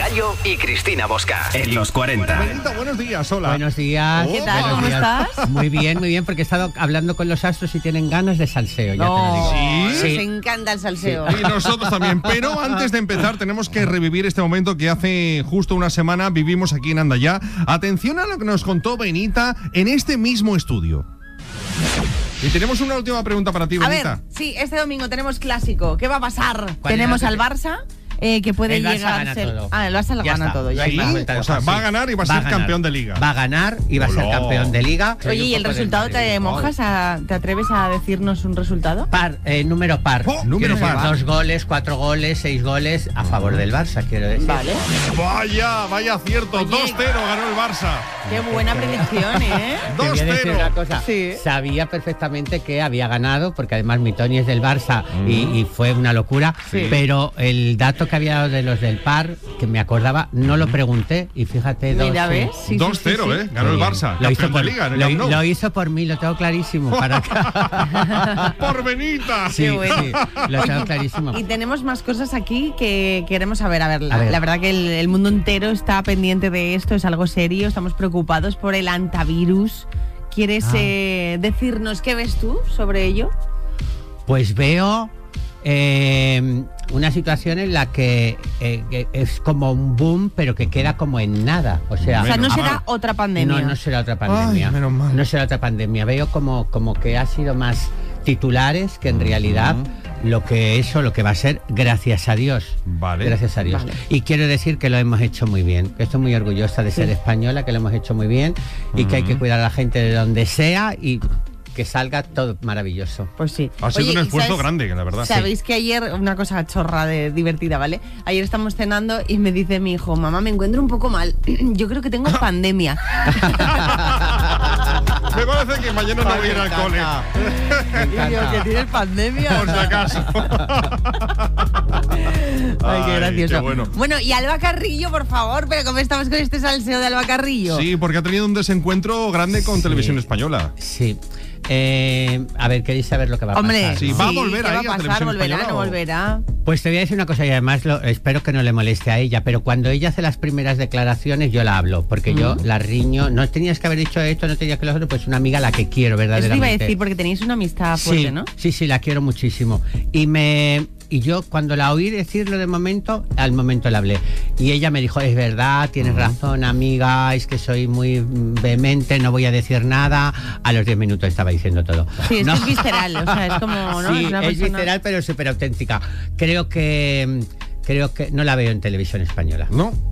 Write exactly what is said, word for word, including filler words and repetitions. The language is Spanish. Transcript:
Gallo y Cristina Bosca. En los cuarenta. Benita, buenos días, hola. Buenos días. Oh, ¿Qué tal? Buenos ¿Cómo días. estás? Muy bien, muy bien, porque he estado hablando con los astros y tienen ganas de salseo, ya No, te lo digo. ¿Sí? nos encanta el salseo. Y nosotros también. Pero antes de empezar, tenemos que revivir este momento que hace justo una semana vivimos aquí en Andayá. Atención a lo que nos contó Benita en este mismo estudio. Y tenemos una última pregunta para ti, A Benita. ver, sí, este domingo tenemos clásico. ¿Qué va a pasar? ¿Cuál Tenemos era? al Barça, eh, que puede El Barça llegar gana a ser... todo. Ah, el Barça lo Ya gana está, todo. no Ya hay ¿Sí? más está. vuelta de O sea, hoja, va sí. a ganar y va a Va ser ganar. campeón de liga. Va a ganar y va a ser Hola. campeón de liga. Oye, ¿y el Un poco resultado del te Madrid. mojas? A, ¿Te atreves a decirnos un resultado? Par, eh, número par. Oh, número Quiero decir, par. Dos goles, cuatro goles, seis goles a favor del Barça, quiero decir. Vale. Vaya, vaya acierto. Oye. dos cero ganó el Barça. Qué buena predicción, ¿eh? Te voy a decir dos cero. una cosa. Sí. Sabía perfectamente que había ganado, porque además mi Tony es del Barça y, y fue una locura. Sí. Pero el dato que había dado de los del par, que me acordaba, no lo pregunté. Y fíjate, dos, Mira, sí. ¿ves? Sí, sí, dos cero, sí, sí. ¿eh? Ganó el Muy Barça. bien. Lo hizo, Campeón por, de liga en el lo, Camp Nou. lo hizo por mí, lo tengo clarísimo. Para acá. Por Benita. Sí, bueno. sí, lo tengo clarísimo. Y tenemos más cosas aquí que queremos saber. A ver, la, A ver. la verdad que el, el mundo entero está pendiente de esto, es algo serio, estamos preocupados por el antivirus. ¿Quieres Ah. eh, decirnos qué ves tú sobre ello? Pues veo eh, una situación en la que, eh, que es como un boom, pero que queda como en nada. O sea, O sea, no Menos será mal. otra pandemia. No, no será otra pandemia. Ay, menos mal. No será otra pandemia. Veo como, como que ha sido más titulares que en realidad lo que eso, lo que va a ser, gracias a Dios. Vale. Gracias a Dios. Vale. Y quiero decir que lo hemos hecho muy bien. Estoy muy orgullosa de ser española, que lo hemos hecho muy bien y que hay que cuidar a la gente de donde sea y que salga todo maravilloso. Pues sí. Ha sido Oye, un ¿y esfuerzo sabes- grande, la verdad. Sabéis que ayer, una cosa chorra de divertida, ¿vale? Ayer estamos cenando y me dice mi hijo, mamá, me encuentro un poco mal. Yo creo que tengo pandemia. Me parece que mañana no voy a ir al cole. Y yo, ¿que tienes pandemia? Por si acaso. Ay, qué gracioso. qué bueno. Bueno, y Alba Carrillo, por favor, pero ¿cómo estamos con este salseo de Alba Carrillo? Sí, porque ha tenido un desencuentro grande con Sí. Televisión Española. Sí. Eh, a ver, ¿queréis saber lo que va a Hombre, pasar? Sí, ¿no? va a volver ¿qué ahí va a a pasar? Televisión ¿Volverá, Española no o- volverá? Pues te voy a decir una cosa y además lo, espero que no le moleste a ella, pero cuando ella hace las primeras declaraciones yo la hablo, porque yo la riño, no tenías que haber dicho esto, no tenías que lo otro, pues una amiga a la que quiero Eso te iba a verdaderamente. decir, porque tenéis una amistad fuerte, sí, ¿no? sí, sí, la quiero muchísimo. Y me y yo cuando la oí decirlo de momento, al momento la hablé. Y ella me dijo, es verdad, tienes razón, amiga, es que soy muy mm, vehemente, no voy a decir nada. A los diez minutos estaba diciendo todo. Sí, es No. que es visceral, o sea, es como, ¿no? Sí, Es una es persona- visceral, pero súper auténtica. Creo que, creo que no la veo en Televisión Española. ¿No?